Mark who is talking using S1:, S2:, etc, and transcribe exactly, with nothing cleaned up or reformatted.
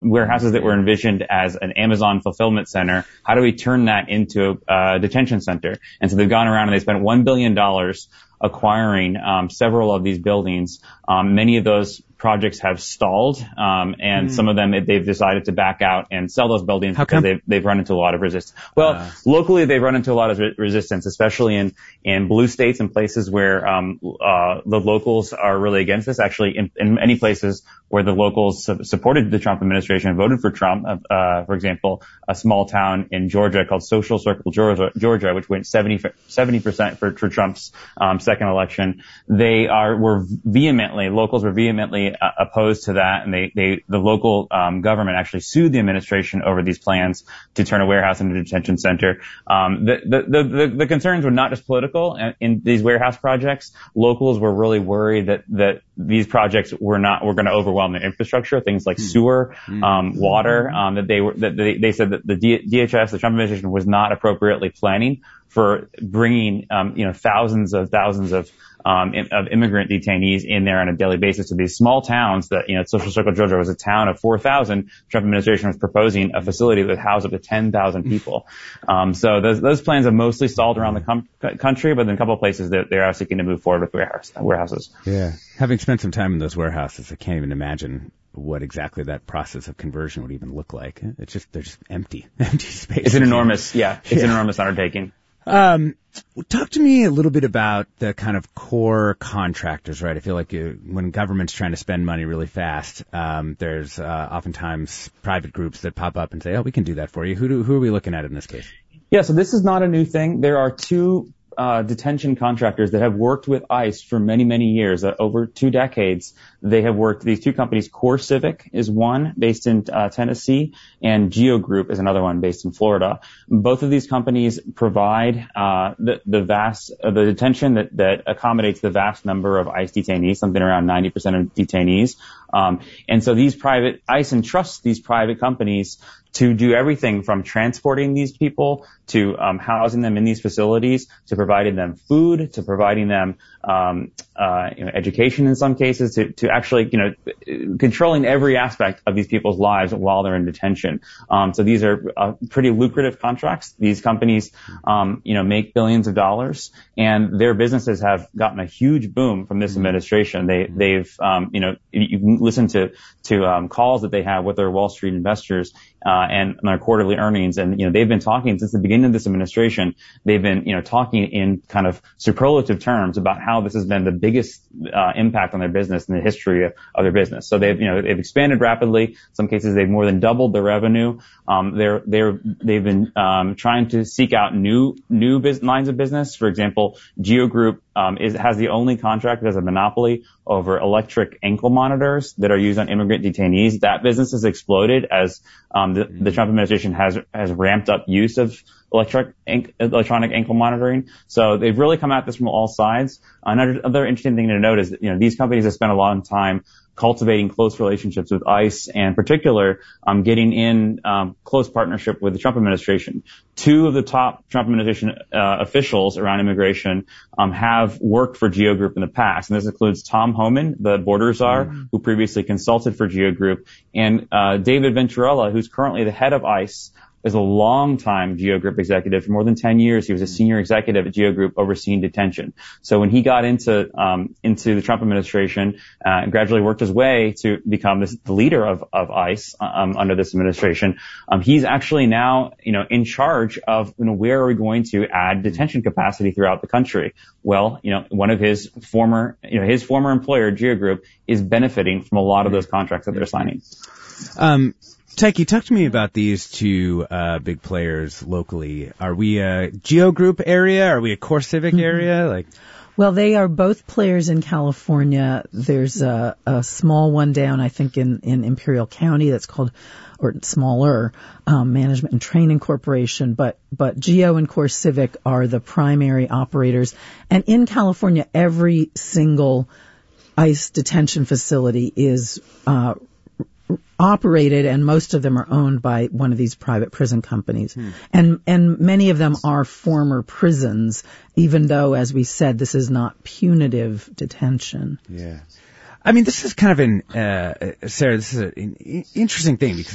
S1: warehouses that were envisioned as an Amazon fulfillment center, how do we turn that into a detention center? And so they've gone around and they spent one billion dollars acquiring um, several of these buildings. Um, many of those projects have stalled, um, and mm. some of them they've decided to back out and sell those buildings
S2: How
S1: because
S2: come?
S1: they've they've run into a lot of resistance. Well, uh. locally they've run into a lot of re- resistance, especially in in blue states and places where um, uh, the locals are really against this. Actually, in, in many places where the locals su- supported the Trump administration and voted for Trump, uh, for example, a small town in Georgia called Social Circle, Georgia, Georgia which went seventy percent for, for Trump's um, second election. They are were vehemently locals were vehemently uh, opposed to that, and they they the local um, government actually sued the administration over these plans to turn a warehouse into a detention center. Um, the, the the the the concerns were not just political in, in these warehouse projects. Locals were really worried that that these projects were not were going to overwhelm their infrastructure, things like sewer, um, water. Um, that they were that they, they said that the D H S, the Trump administration, was not appropriately planning for bringing um, you know thousands of thousands of um, of immigrant detainees in there on a daily basis to these small towns. That you know, Social Circle, Georgia, was a town of four thousand. The Trump administration was proposing a facility that would house up to ten thousand people. Um, so those those plans have mostly stalled around the com- country, but in a couple of places that they are seeking to move forward with warehouse, warehouses.
S2: Yeah, having spent some time in those warehouses, I can't even imagine what exactly that process of conversion would even look like. It's just they're just empty, empty space.
S1: It's an enormous, yeah, it's yeah. an enormous undertaking.
S2: Um, talk to me a little bit about the kind of core contractors, right? I feel like you, when government's trying to spend money really fast, um, there's uh, oftentimes private groups that pop up and say, "Oh, we can do that for you." Who do, who are we looking at in this case?
S1: Yeah, so this is not a new thing. There are two uh detention contractors that have worked with ICE for many, many years, uh, over two decades. They have worked, these two companies, CoreCivic is one based in uh, Tennessee, and Geo Group is another one based in Florida. Both of these companies provide uh the, the vast, uh, the detention that, that accommodates the vast number of ICE detainees, something around ninety percent of detainees. Um, and so these private, ICE entrusts these private companies to do everything from transporting these people to um, housing them in these facilities, to providing them food, to providing them um, uh, you know, education in some cases, to, to actually, you know, controlling every aspect of these people's lives while they're in detention. Um, so these are uh, pretty lucrative contracts. These companies, um, you know, make billions of dollars, and their businesses have gotten a huge boom from this administration. They, they've, um, you know, you can listen to to um, calls that they have with their Wall Street investors uh, and their quarterly earnings, and you know, they've been talking since the beginning of this administration. They've been, you know, talking in kind of superlative terms about how this has been the biggest uh, impact on their business in the history of, of their business. So they've, you know, they've expanded rapidly. In some cases, they've more than doubled their revenue. Um, they're they're they've been um, trying to seek out new new business, lines of business. For example, Geo Group um, is has the only contract that has a monopoly over electric ankle monitors that are used on immigrant detainees. That business has exploded as um, the, the Trump administration has has ramped up use of electric electronic ankle monitoring. So they've really come at this from all sides. Another, another interesting thing to note is that, you know, these companies have spent a long time cultivating close relationships with ICE, and in particular, um, getting in um, close partnership with the Trump administration. Two of the top Trump administration uh, officials around immigration um, have worked for Geo Group in the past, and this includes Tom Homan, the border czar, mm-hmm. who previously consulted for Geo Group, and uh, David Venturella, who's currently the head of ICE, is a long-time Geo Group executive. For more than ten years, he was a senior executive at Geo Group overseeing detention. So when he got into um, into the Trump administration uh, and gradually worked his way to become this, the leader of, of ICE um, under this administration, um, he's actually now, you know, in charge of, you know, where are we going to add detention capacity throughout the country? Well, you know, one of his former, you know, his former employer, Geo Group, is benefiting from a lot of those contracts that they're signing.
S2: Um, Tyche, talk to me about these two uh big players locally. Are we a Geo Group area? Are we a CoreCivic mm-hmm. area? Like,
S3: well, they are both players in California. There's a, a small one down, I think, in, in Imperial County that's called, or smaller, um, Management and Training Corporation. But but Geo and CoreCivic are the primary operators. And in California, every single ICE detention facility is uh operated, and most of them are owned by one of these private prison companies. Hmm. And and many of them are former prisons, even though, as we said, this is not punitive detention.
S2: Yeah. I mean, this is kind of an, uh, Sarah, this is an interesting thing, because